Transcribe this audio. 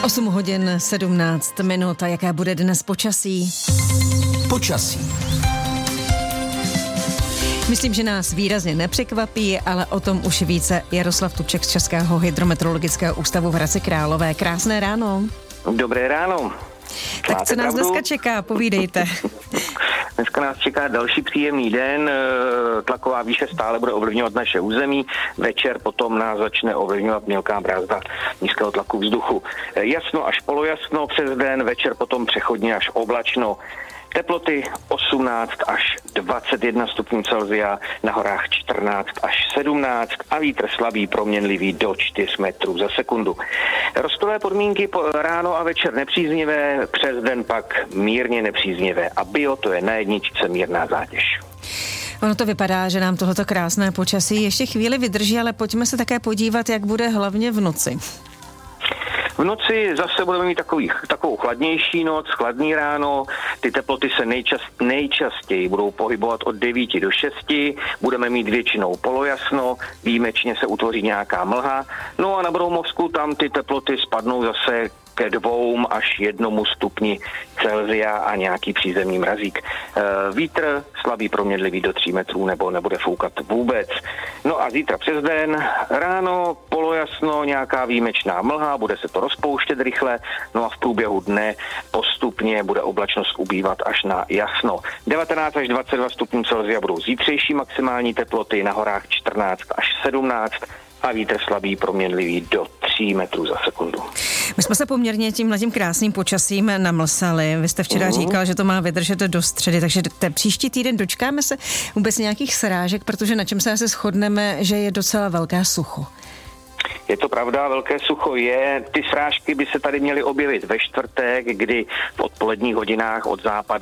8 hodin 17 minut a jaké bude dnes počasí? Počasí. Myslím, že nás výrazně nepřekvapí, ale o tom už více Jaroslav Tubček z Českého hydrometeorologického ústavu v Hradci Králové. Krásné ráno. Dobré ráno. Tak co nás dneska čeká? Povídejte. Dneska nás čeká další příjemný den, tlaková výše stále bude ovlivňovat naše území, večer potom nás začne ovlivňovat mělká brázda nízkého tlaku vzduchu. Jasno až polojasno přes den, večer potom přechodně až oblačno. Teploty 18 až 21 stupňů Celsia, na horách 14 až 17 a vítr slabý proměnlivý do 4 metrů za sekundu. Rostové podmínky ráno a večer nepříznivé, přes den pak mírně nepříznivé a bio to je na jedničce mírná zátěž. Ono to vypadá, že nám tohoto krásné počasí ještě chvíli vydrží, ale pojďme se také podívat, jak bude hlavně v noci. V noci zase budeme mít takovou chladnější noc, chladný ráno, ty teploty se nejčastěji budou pohybovat od 9 do 6, budeme mít většinou polojasno, výjimečně se utvoří nějaká mlha, no a na Broumovsku tam ty teploty spadnou zase ke 2 až 1 stupni Celsia a nějaký přízemní mrazík. Vítr slabý proměnlivý do 3 metrů nebo nebude foukat vůbec. No a zítra přes den, ráno polojasno, nějaká výjimečná mlha, bude se to rozpouštět rychle, no a v průběhu dne postupně bude oblačnost ubývat až na jasno. 19 až 22 stupňů Celsia budou zítřejší maximální teploty, na horách 14 až 17 a vítr slabý proměnlivý do 3 metrů za sekundu. My jsme se poměrně tímhletím krásným počasím namlsali. Vy jste včera říkal, že to má vydržet do středy, takže příští týden dočkáme se vůbec nějakých srážek, protože na čem se asi shodneme, že je docela velké sucho. Je to pravda, velké sucho je. Ty srážky by se tady měly objevit ve čtvrtek, kdy v odpoledních hodinách od západu